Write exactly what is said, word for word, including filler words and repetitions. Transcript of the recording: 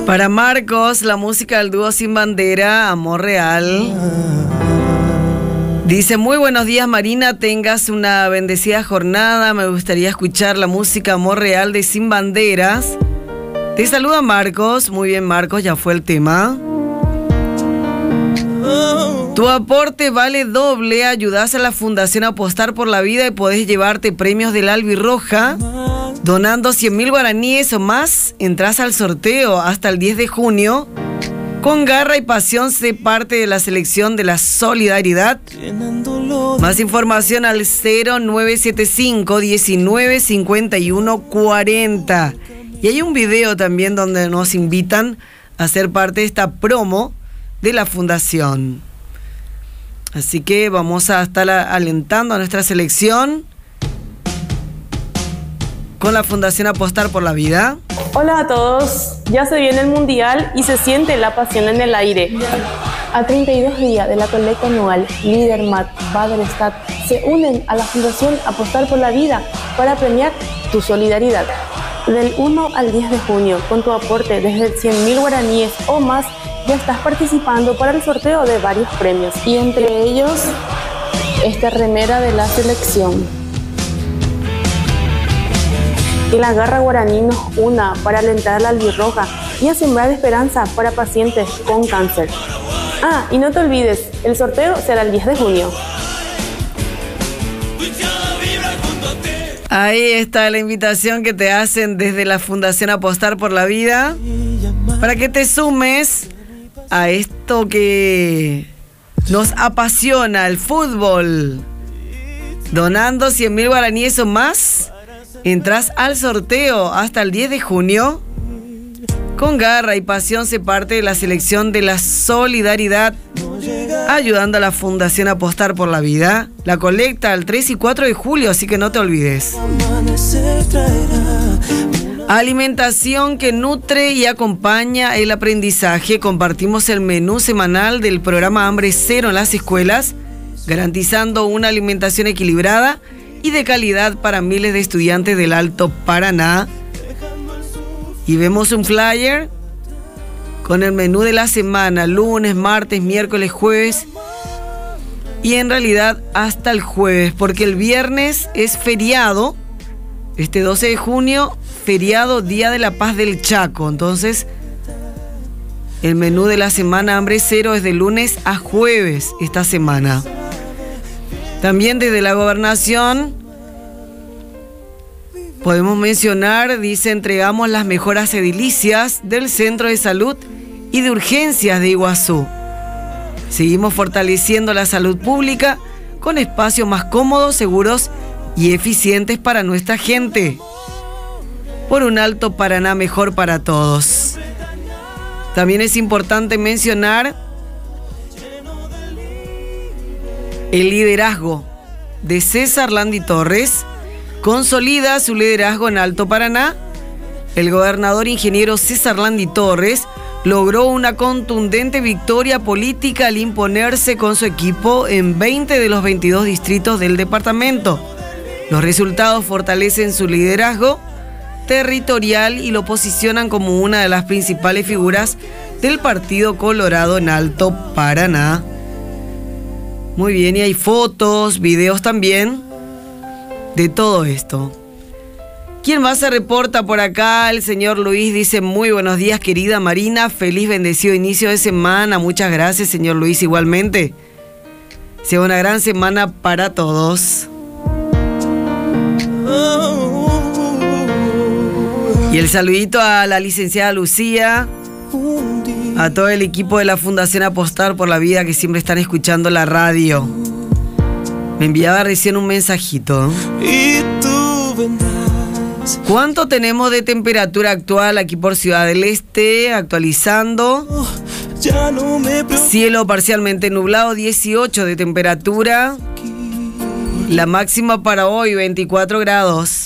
Para Marcos, la música del dúo Sin Bandera, Amor Real. Dice, muy buenos días Marina, tengas una bendecida jornada. Me gustaría escuchar la música Amor Real de Sin Banderas. Te saluda Marcos. Muy bien Marcos, ya fue el tema. Tu aporte vale doble, ayudas a la Fundación Apostar por la Vida y podés llevarte premios del Albirroja. Donando cien mil guaraníes o más, entras al sorteo hasta el diez de junio. Con garra y pasión, sé parte de la selección de la solidaridad. Más información al cero nueve siete cinco, diecinueve, cincuenta y uno, cuarenta. Y hay un video también donde nos invitan a ser parte de esta promo de la fundación. Así que vamos a estar alentando a nuestra selección con la Fundación Apostar por la Vida. Hola a todos, ya se viene el Mundial y se siente la pasión en el aire. A treinta y dos días de la colecta anual, Lidermat, Baderstad se unen a la Fundación Apostar por la Vida para premiar tu solidaridad. Del uno al diez de junio, con tu aporte desde cien mil guaraníes o más, ya estás participando para el sorteo de varios premios. Y entre ellos, esta remera de la selección. Que la garra guaraní nos una para alentar a la albirroja y a sembrar esperanza para pacientes con cáncer. Ah, y no te olvides, el sorteo será el diez de junio. Ahí está la invitación que te hacen desde la Fundación Apostar por la Vida para que te sumes a esto que nos apasiona, el fútbol. Donando cien mil guaraníes o más, entras al sorteo hasta el diez de junio. Con garra y pasión se parte de la selección de la solidaridad, ayudando a la Fundación Apostar por la Vida. La colecta el tres y cuatro de julio, así que no te olvides. Alimentación que nutre y acompaña el aprendizaje. Compartimos el menú semanal del programa Hambre Cero en las escuelas, garantizando una alimentación equilibrada y de calidad para miles de estudiantes del Alto Paraná. Y vemos un flyer con el menú de la semana, lunes, martes, miércoles, jueves, y en realidad hasta el jueves, porque el viernes es feriado, este doce de junio, feriado, Día de la Paz del Chaco. Entonces, el menú de la semana Hambre Cero es de lunes a jueves esta semana. También desde la gobernación podemos mencionar, dice, entregamos las mejoras edilicias del Centro de Salud y de Urgencias de Iguazú. Seguimos fortaleciendo la salud pública con espacios más cómodos, seguros y eficientes para nuestra gente. Por un Alto Paraná mejor para todos. También es importante mencionar el liderazgo de César Landi Torres. Consolida su liderazgo en Alto Paraná. El gobernador ingeniero César Landi Torres logró una contundente victoria política al imponerse con su equipo en veinte de los veintidós distritos del departamento. Los resultados fortalecen su liderazgo territorial y lo posicionan como una de las principales figuras del Partido Colorado en Alto Paraná. Muy bien, y hay fotos, videos también de todo esto. ¿Quién más se reporta por acá? El señor Luis dice, muy buenos días querida Marina, feliz bendecido inicio de semana. Muchas gracias señor Luis, igualmente. Sea una gran semana para todos. Y el saludito a la licenciada Lucía, a todo el equipo de la Fundación Apostar por la Vida que siempre están escuchando la radio. Me enviaba recién un mensajito. ¿Cuánto tenemos de temperatura actual aquí por Ciudad del Este? Actualizando. Cielo parcialmente nublado, dieciocho de temperatura. La máxima para hoy, veinticuatro grados.